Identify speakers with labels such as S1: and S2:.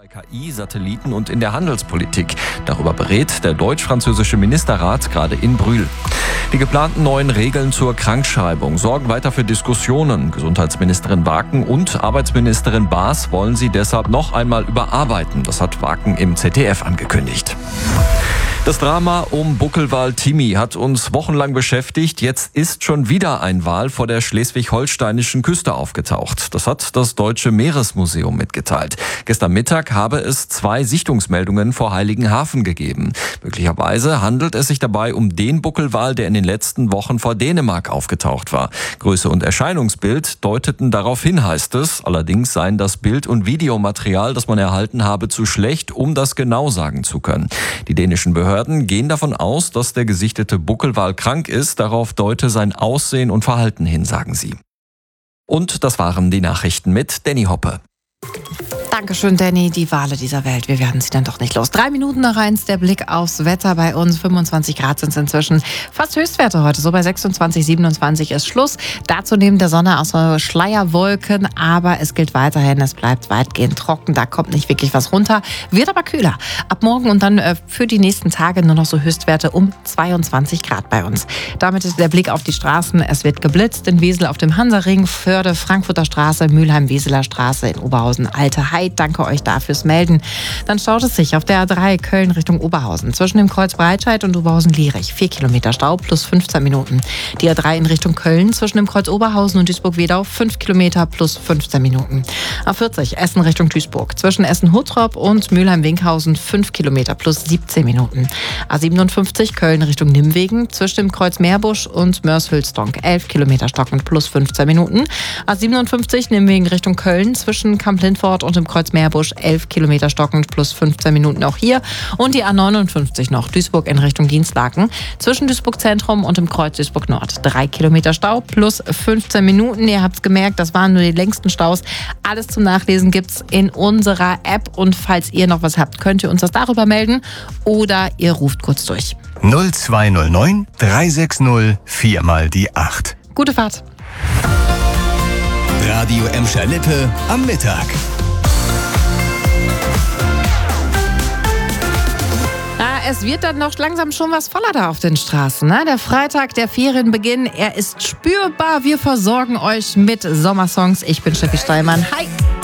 S1: Bei KI, Satelliten und in der Handelspolitik. Darüber berät der deutsch-französische Ministerrat gerade in Brühl. Die geplanten neuen Regeln zur Krankschreibung sorgen weiter für Diskussionen. Gesundheitsministerin Waken und Arbeitsministerin Baas wollen sie deshalb noch einmal überarbeiten. Das hat Waken im ZDF angekündigt. Das Drama um Buckelwal Timmy hat uns wochenlang beschäftigt. Jetzt ist schon wieder ein Wal vor der schleswig-holsteinischen Küste aufgetaucht. Das hat das Deutsche Meeresmuseum mitgeteilt. Gestern Mittag habe es 2 Sichtungsmeldungen vor Heiligenhafen gegeben. Möglicherweise handelt es sich dabei um den Buckelwal, der in den letzten Wochen vor Dänemark aufgetaucht war. Größe und Erscheinungsbild deuteten darauf hin, heißt es. Allerdings seien das Bild- und Videomaterial, das man erhalten habe, zu schlecht, um das genau sagen zu können. Die dänischen Behörden gehen davon aus, dass der gesichtete Buckelwal krank ist. Darauf deute sein Aussehen und Verhalten hin, sagen sie. Und das waren die Nachrichten mit Danny Hoppe.
S2: Dankeschön, Danny. Die Wale dieser Welt. Wir werden sie dann doch nicht los. 3 Minuten nach 1, der Blick aufs Wetter bei uns. 25 Grad sind es inzwischen. Fast Höchstwerte heute. So bei 26, 27 ist Schluss. Dazu neben der Sonne auch so Schleierwolken. Aber es gilt weiterhin, es bleibt weitgehend trocken. Da kommt nicht wirklich was runter. Wird aber kühler. Ab morgen und dann für die nächsten Tage nur noch so Höchstwerte um 22 Grad bei uns. Damit ist der Blick auf die Straßen. Es wird geblitzt in Wesel auf dem Hansaring, Förde, Frankfurter Straße, Mülheim-Weseler Straße, in Oberhausen, Alte Heid. Danke euch dafür Melden. Dann staut es sich auf der A3 Köln Richtung Oberhausen. Zwischen dem Kreuz Breitscheid und Oberhausen-Lierich. 4 Kilometer Stau plus 15 Minuten. Die A3 in Richtung Köln zwischen dem Kreuz Oberhausen und Duisburg-Wedau. 5 Kilometer plus 15 Minuten. A40 Essen Richtung Duisburg. Zwischen Essen-Huttrop und Mülheim-Winkhausen. 5 Kilometer plus 17 Minuten. A57 Köln Richtung Nimwegen. Zwischen dem Kreuz Meerbusch und Mörs-Hülsdonk. 11 Kilometer stockend plus 15 Minuten. A57 Nimwegen Richtung Köln. Zwischen Kamp-Lindfort und dem Kreuz Meerbusch 11 Kilometer stockend plus 15 Minuten auch hier. Und die A59 noch Duisburg in Richtung Dienstlaken. Zwischen Duisburg Zentrum und dem Kreuz Duisburg Nord. 3 Kilometer Stau plus 15 Minuten. Ihr habt es gemerkt, das waren nur die längsten Staus. Alles zum Nachlesen gibt's in unserer App. Und falls ihr noch was habt, könnt ihr uns das darüber melden. Oder ihr ruft kurz durch.
S3: 0209 360 4 mal die 8.
S2: Gute Fahrt.
S3: Radio Emscher Lippe am Mittag.
S2: Es wird dann noch langsam schon was voller da auf den Straßen. Ne? Der Freitag, der Ferienbeginn, er ist spürbar. Wir versorgen euch mit Sommersongs. Ich bin Steffi Steinmann. Hi!